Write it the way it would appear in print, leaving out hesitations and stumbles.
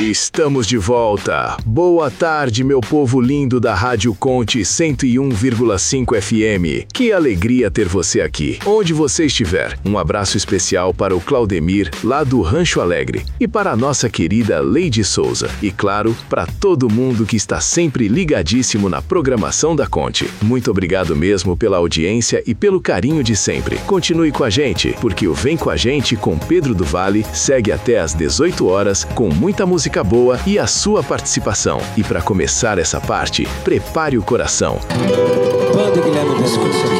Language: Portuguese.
Estamos de volta. Boa tarde, meu povo lindo da Rádio Conte 101,5 FM. Que alegria ter você aqui, onde você estiver. Um abraço especial para o Claudemir, lá do Rancho Alegre, e para a nossa querida Leide Souza. E claro, para todo mundo que está sempre ligadíssimo na programação da Conte. Muito obrigado mesmo pela audiência e pelo carinho de sempre. Continue com a gente, porque o Vem com a Gente com Pedro do Vale segue até às 18 horas com muita música boa e a sua participação. E para começar essa parte, prepare o coração. Banda Guilherme Pescoço.